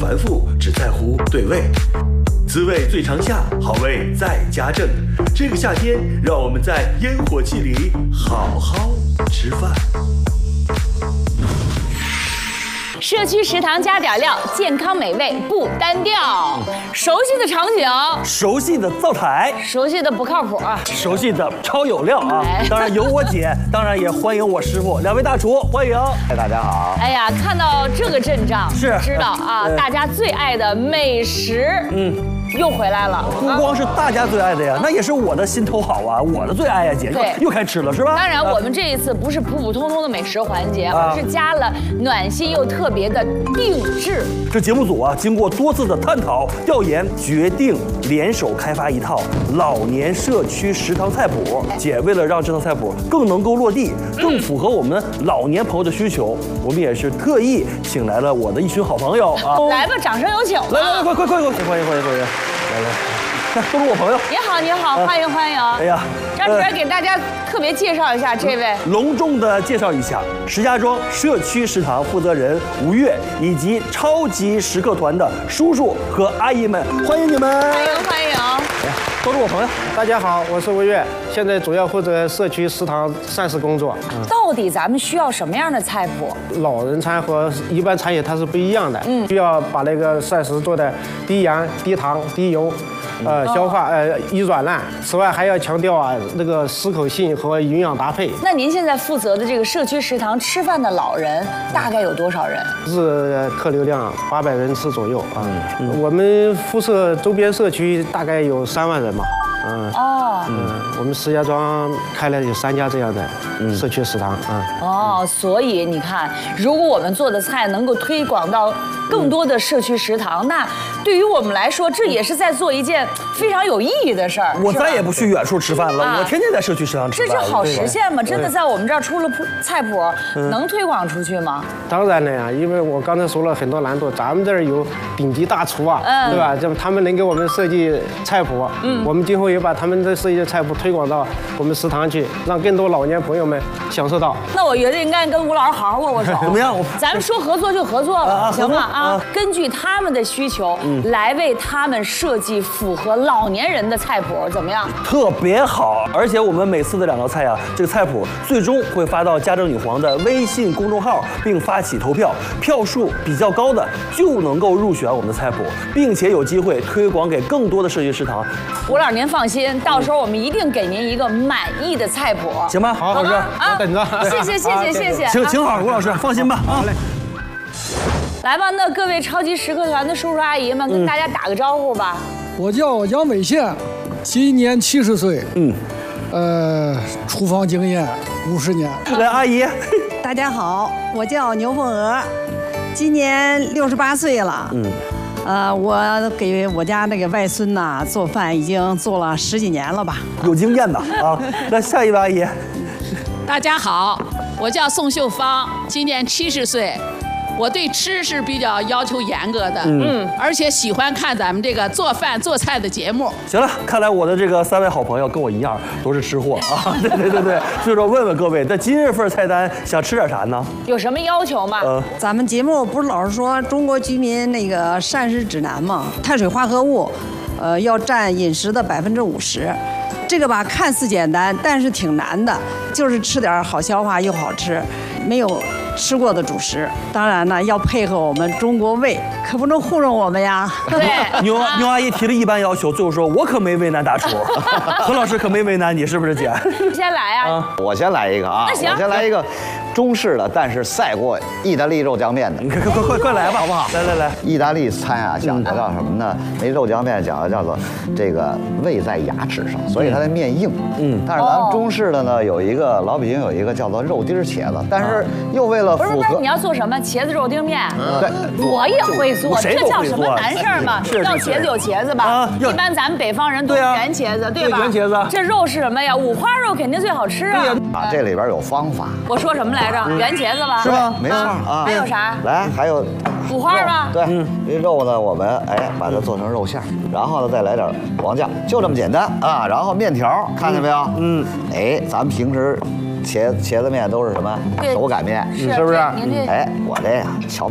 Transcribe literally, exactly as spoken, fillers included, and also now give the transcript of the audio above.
繁复，只在乎对味。滋味最常下，好味再加正。这个夏天，让我们在烟火气里好好吃饭。 社区食堂加点料，健康美味不单调。熟悉的场景， 熟悉的灶台， 熟悉的不靠谱， 熟悉的超有料啊！ 哎当然有我姐，当然也欢迎我师傅，两位大厨，欢迎！ 哎，大家好！ 哎呀，看到这个阵仗， 是知道啊， 呃大家最爱的美食，嗯，又回来了。 不光是大家最爱的呀，那也是我的心头好啊，我的最爱呀，姐对又又开吃了是吧？ 当然，我们这一次不是普普通通的美食环节， 啊而是加了暖心又特别的定制。 这节目组啊，经过多次的探讨调研，决定联手开发一套老年社区食堂菜谱。姐为了让这套菜谱更能够落地，更符合我们老年朋友的需求，我们也是特意请来了我的一群好朋友啊。 来吧，掌声有请吧！ 来来来，快快快快，欢迎欢迎欢迎！来来，看都是我朋友。 你好，你好，欢迎欢迎！ 哎呀， 让主任给大家特别介绍一下这位。 隆重的介绍一下石家庄社区食堂负责人吴越以及超级食客团的叔叔和阿姨们，欢迎你们！ 欢迎欢迎！ 都是我朋友。 大家好，我是吴越，现在主要负责社区食堂膳食工作。 到底咱们需要什么样的菜谱？ 老人餐和一般餐饮它是不一样的，嗯，需要把那个膳食做的低盐、低糖、低油，呃，消化呃易软烂。此外还要强调啊那个适口性和营养搭配。 那您现在负责的这个社区食堂吃饭的老人大概有多少人？ 日客流量八百人次左右啊。我们辐射周边社区大概有三万人嘛。嗯哦， 嗯，我们石家庄开了有三家这样的社区食堂啊。 哦，所以你看，如果我们做的菜能够推广到更多的社区食堂，那对于我们来说，这也是在做一件非常有意义的事儿。 我是吧再也不去远处吃饭了， 啊我天天在社区食堂吃饭。 这就好实现吗？真的在我们这儿出了菜谱，能推广出去吗？ 当然了呀，因为我刚才说了很多难度，咱们这儿有顶级大厨啊， 嗯对吧？这他们能给我们设计菜谱，嗯，我们今后也把他们的设计的菜谱推广到我们食堂去，让更多老年朋友们享受到。 那我觉得应该跟吴老师好好握握手。 怎么样我咱们说合作就合作了， 啊行吧？ 合作啊啊， 根据他们的需求来为他们设计符合老年人的菜谱，怎么样？ 特别好，而且我们每次的两道菜啊，这个菜谱最终会发到家政女皇的微信公众号，并发起投票，票数比较高的就能够入选我们的菜谱，并且有机会推广给更多的社区食堂。 吴老师您放心，到时候我们一定给您一个满意的菜谱， 行吧？ 好， 好吗？ 我等着。 谢谢谢谢谢谢。 请请好，吴老师放心吧啊。 来吧，那各位超级食客团的叔叔阿姨们，跟大家打个招呼吧。 我叫杨伟宪，今年七十岁， 嗯， 呃，厨房经验五十年。 来，阿姨， 大家好，我叫牛凤娥，今年六十八岁了。嗯，呃，我给我家那个外孙呐做饭已经做了十几年了吧。 有经验的啊。那下一位阿姨， 大家好，我叫宋秀芳，今年七十岁。我对吃是比较要求严格的，嗯，而且喜欢看咱们这个做饭做菜的节目。 行了，看来我的这个三位好朋友跟我一样都是吃货啊。对对对对，所以说问问各位，在今日份菜单想吃点啥呢？ 有什么要求吗？ 呃， 咱们节目不是老是说中国居民那个膳食指南吗？碳水化合物，呃，要占饮食的百分之五十。这个吧看似简单，但是挺难的，就是吃点好消化又好吃，没有吃过的主食。当然呢，要配合我们中国胃，可不能糊弄我们呀。 对， 牛牛阿姨提了一般要求，最后说我可没为难大厨，何老师可没为难你，是不是姐？ 先来啊！ 我先来一个啊， 那行我先来一个中式的，但是赛过意大利肉酱面的。 你快快快快快来吧，好不好？来来来， 意大利餐啊，讲的叫什么呢？那肉酱面讲的叫做这个味在牙齿上，所以它的面硬。嗯，但是咱们中式的呢，有一个老北京有一个叫做肉丁茄子，但是又为了符合不是不是，你要做什么？茄子肉丁面？ 对， 我也会做， 谁这叫什么都会做难事儿吗？ 是是要茄子有茄子吧啊，要一般咱们北方人都对啊圆茄子，对吧？ 对圆茄子这肉是什么呀？五花肉肯定最好吃啊。 啊，这里边有方法， 我说什么来着？圆茄子吧？ 是吧？没错啊。 还有啥？ 来，还有五花吧？ 对，这肉呢，我们哎把它做成肉馅儿，然后呢再来点黄酱，就这么简单啊。然后面条，看见没有？嗯，哎，咱们平时茄茄子面都是什么对手擀面， 是是不是？ 对您这哎，我这呀荞